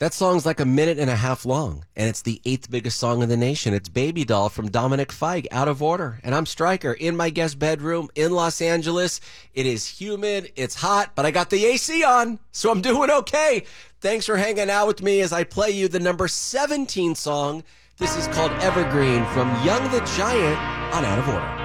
That song's like a minute and a half long, and it's the eighth biggest song in the nation. It's Baby Doll from Dominic Fike, Out of Order. And I'm Stryker in my guest bedroom in Los Angeles. It is humid, it's hot, but I got the AC on, so I'm doing okay. Thanks for hanging out with me as I play you the number 17 song. This is called Evergreen from Young the Giant on Out of Order.